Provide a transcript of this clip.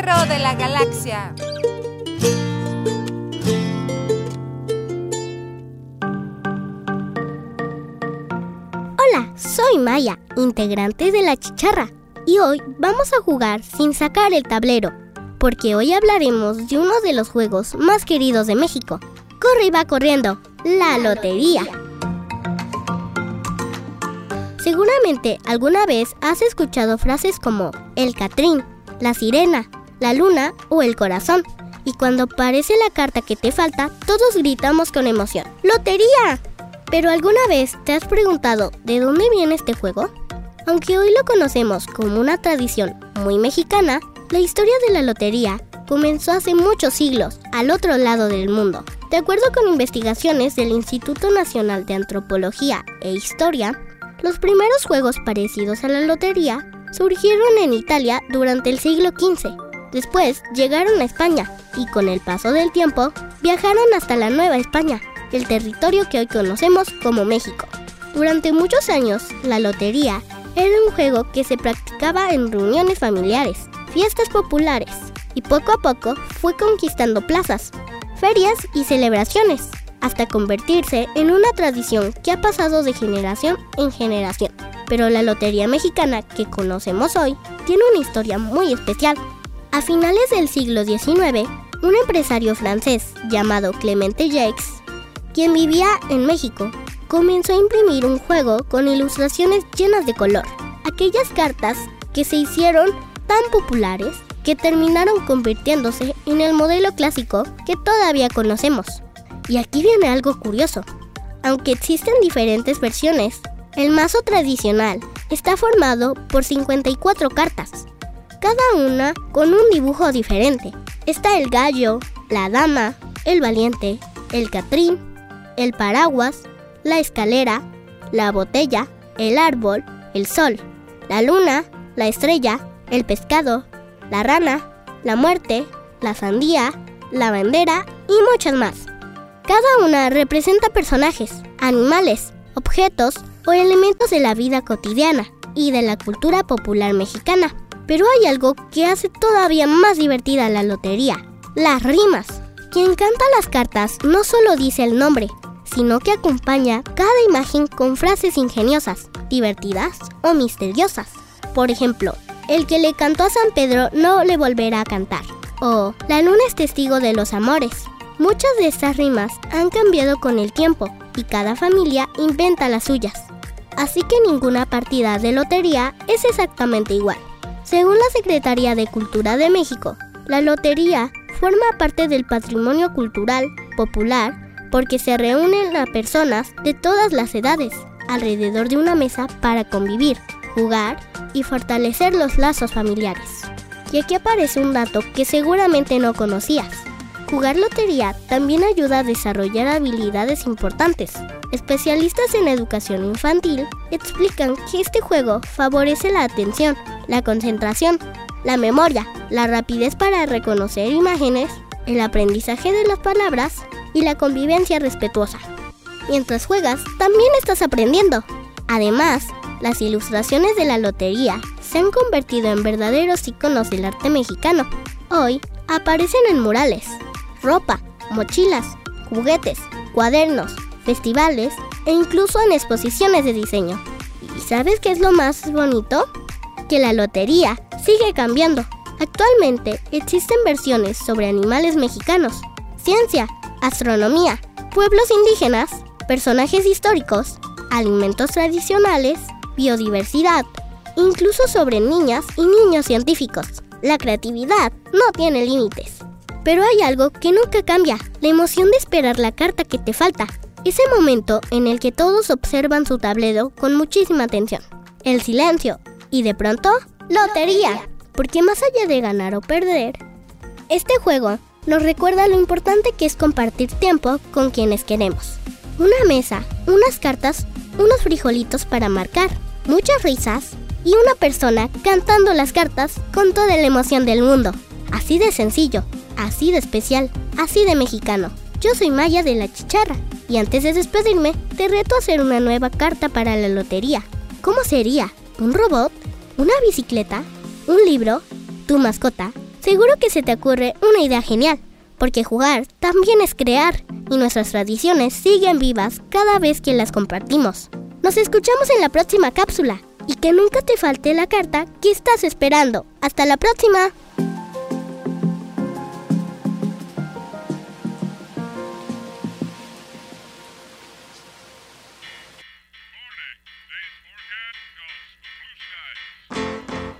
Perro de la galaxia. Hola, soy Maya, integrante de La Chicharra, y hoy vamos a jugar sin sacar el tablero, porque hoy hablaremos de uno de los juegos más queridos de México. Corre y va corriendo, la lotería. Seguramente alguna vez has escuchado frases como el Catrín, la sirena, la luna o el corazón. Y cuando aparece la carta que te falta, todos gritamos con emoción: ¡Lotería! ¿Pero alguna vez te has preguntado de dónde viene este juego? Aunque hoy lo conocemos como una tradición muy mexicana, la historia de la lotería comenzó hace muchos siglos, al otro lado del mundo. De acuerdo con investigaciones del Instituto Nacional de Antropología e Historia, los primeros juegos parecidos a la lotería surgieron en Italia durante el siglo XV. Después llegaron a España y con el paso del tiempo viajaron hasta la Nueva España, el territorio que hoy conocemos como México. Durante muchos años, la lotería era un juego que se practicaba en reuniones familiares, fiestas populares, y poco a poco fue conquistando plazas, ferias y celebraciones, hasta convertirse en una tradición que ha pasado de generación en generación. Pero la lotería mexicana que conocemos hoy tiene una historia muy especial. A finales del siglo XIX, un empresario francés llamado Clemente Jacques, quien vivía en México, comenzó a imprimir un juego con ilustraciones llenas de color. Aquellas cartas que se hicieron tan populares que terminaron convirtiéndose en el modelo clásico que todavía conocemos. Y aquí viene algo curioso. Aunque existen diferentes versiones, el mazo tradicional está formado por 54 cartas, cada una con un dibujo diferente. Está el gallo, la dama, el valiente, el catrín, el paraguas, la escalera, la botella, el árbol, el sol, la luna, la estrella, el pescado, la rana, la muerte, la sandía, la bandera y muchas más. Cada una representa personajes, animales, objetos o elementos de la vida cotidiana y de la cultura popular mexicana. Pero hay algo que hace todavía más divertida la lotería: las rimas. Quien canta las cartas no solo dice el nombre, sino que acompaña cada imagen con frases ingeniosas, divertidas o misteriosas. Por ejemplo, el que le cantó a San Pedro no le volverá a cantar, o la luna es testigo de los amores. Muchas de estas rimas han cambiado con el tiempo y cada familia inventa las suyas. Así que ninguna partida de lotería es exactamente igual. Según la Secretaría de Cultura de México, la lotería forma parte del patrimonio cultural popular porque se reúnen a personas de todas las edades alrededor de una mesa para convivir, jugar y fortalecer los lazos familiares. Y aquí aparece un dato que seguramente no conocías. Jugar lotería también ayuda a desarrollar habilidades importantes. Especialistas en educación infantil explican que este juego favorece la atención, la concentración, la memoria, la rapidez para reconocer imágenes, el aprendizaje de las palabras y la convivencia respetuosa. Mientras juegas, también estás aprendiendo. Además, las ilustraciones de la lotería se han convertido en verdaderos iconos del arte mexicano. Hoy aparecen en murales, ropa, mochilas, juguetes, cuadernos, festivales e incluso en exposiciones de diseño. ¿Y sabes qué es lo más bonito? Que la lotería sigue cambiando. Actualmente existen versiones sobre animales mexicanos, ciencia, astronomía, pueblos indígenas, personajes históricos, alimentos tradicionales, biodiversidad, incluso sobre niñas y niños científicos. La creatividad no tiene límites. Pero hay algo que nunca cambia: la emoción de esperar la carta que te falta. Ese momento en el que todos observan su tablero con muchísima atención. El silencio. Y de pronto, ¡lotería! Porque más allá de ganar o perder, este juego nos recuerda lo importante que es compartir tiempo con quienes queremos. Una mesa, unas cartas, unos frijolitos para marcar, muchas risas y una persona cantando las cartas con toda la emoción del mundo. Así de sencillo, así de especial, así de mexicano. Yo soy Maya de La Chicharra y antes de despedirme, te reto a hacer una nueva carta para la lotería. ¿Cómo sería? ¿Un robot? ¿Una bicicleta? ¿Un libro? ¿Tu mascota? Seguro que se te ocurre una idea genial, porque jugar también es crear, y nuestras tradiciones siguen vivas cada vez que las compartimos. Nos escuchamos en la próxima cápsula, y que nunca te falte la carta que estás esperando. ¡Hasta la próxima!